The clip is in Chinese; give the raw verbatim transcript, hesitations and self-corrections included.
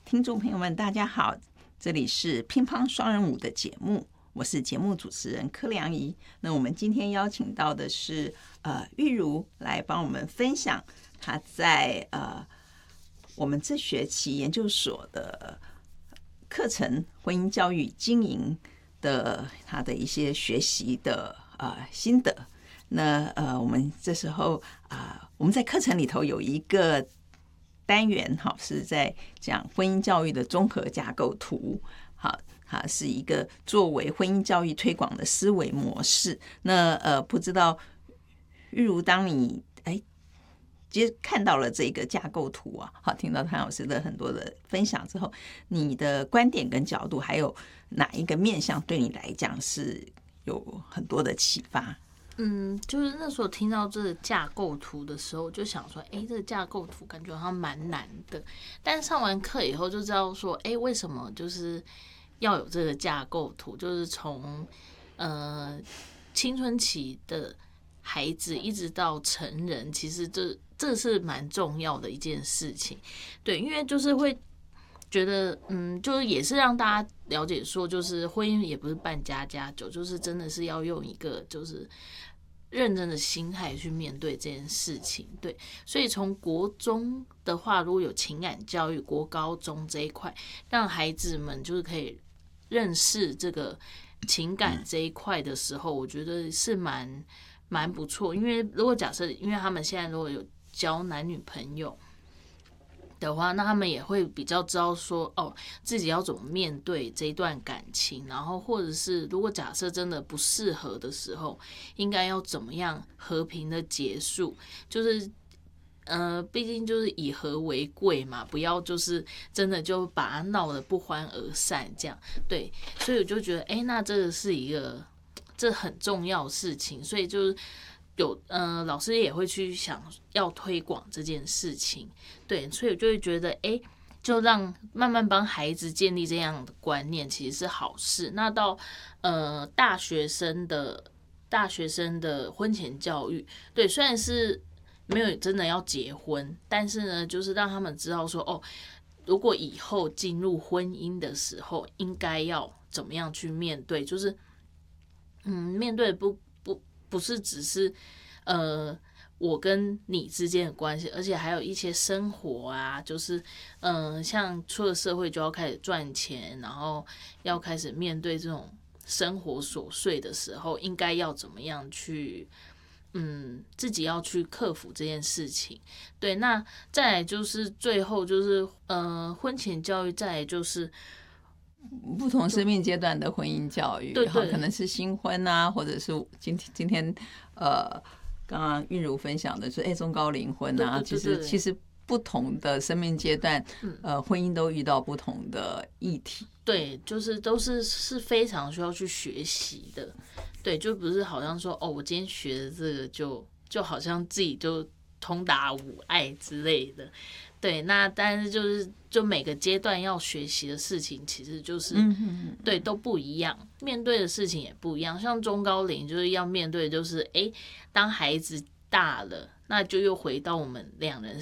听众朋友们，大家好，这里是乒乓双人舞的节目，我是节目主持人柯良仪。那我们今天邀请到的是呃玉如来帮我们分享她在呃我们这学期研究所的课程婚姻教育经营的她的一些学习的呃心得。那呃我们这时候啊、呃、我们在课程里头有一个单元，好，是在讲婚姻教育的综合架构图，好，它是一个作为婚姻教育推广的思维模式。那呃，不知道玉如，当你哎接看到了这个架构图啊，好，听到谭老师的很多的分享之后，你的观点跟角度，还有哪一个面向对你来讲是有很多的启发？ 嗯，就是那时候听到这个架构图的时候，我就想说，哎、欸，这个架构图感觉好像蛮难的。但上完课以后就知道说，哎、欸，为什么就是要有这个架构图？就是从呃青春期的孩子一直到成人，其实这这是蛮重要的一件事情。对，因为就是会觉得，嗯，就是也是让大家了解说，就是婚姻也不是办家家酒，就是真的是要用一个就是认真的心态去面对这件事情。对，所以从国中的话，如果有情感教育，国高中这一块，让孩子们就是可以认识这个情感这一块的时候，我觉得是蛮蛮不错。因为如果假设，因为他们现在如果有交男女朋友的话，那他们也会比较知道说，哦，自己要怎么面对这一段感情，然后或者是如果假设真的不适合的时候，应该要怎么样和平的结束，就是呃，毕竟就是以和为贵嘛，不要就是真的就把它闹得不欢而散这样。对，所以我就觉得，哎、欸，那这个是一个这很重要的事情，所以就是。有呃，老师也会去想要推广这件事情，对，所以我就会觉得，哎、欸，就让慢慢帮孩子建立这样的观念，其实是好事。那到呃大学生的大学生的婚前教育，对，虽然是没有真的要结婚，但是呢，就是让他们知道说，哦，如果以后进入婚姻的时候，应该要怎么样去面对，就是嗯，面对不。不是只是呃我跟你之间的关系，而且还有一些生活啊，就是嗯、呃，像出了社会就要开始赚钱，然后要开始面对这种生活琐碎的时候，应该要怎么样去嗯自己要去克服这件事情。对，那再来就是最后就是呃婚前教育，再来就是不同生命阶段的婚姻教育， 对对， 可能是新婚啊，或者是今天今天呃，刚刚韵如分享的是哎中高龄婚啊，其实其实不同的生命阶段，呃，婚姻都遇到不同的议题。 对，就是都是是非常需要去学习的。对，就不是好像说哦，我今天学的这个就就好像自己就通达无碍之类的。对，那但是就是就每个阶段要学习的事情，其实就是、嗯、对都不一样，面对的事情也不一样。像中高龄就是要面对，就是哎，当孩子大了，那就又回到我们两人